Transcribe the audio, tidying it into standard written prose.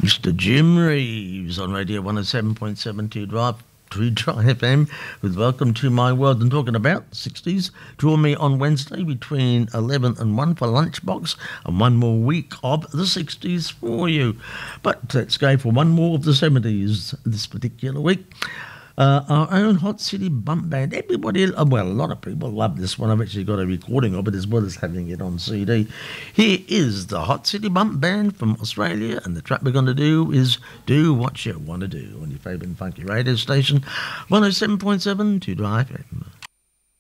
Mr. Jim Reeves on Radio 107.72 Drive. Try FM with Welcome to My World and talking about the 60s. Join me on Wednesday between 11 and 1 for Lunchbox and one more week of the 60s for you. But let's go for one more of the 70s this particular week. Our own Hot City Bump Band. Everybody, well, a lot of people love this one. I've actually got a recording of it as well as having it on CD. Here is the Hot City Bump Band from Australia, and the track we're going to do is Do What You Want to Do on your favourite funky radio station, 107.7 to Drive FM.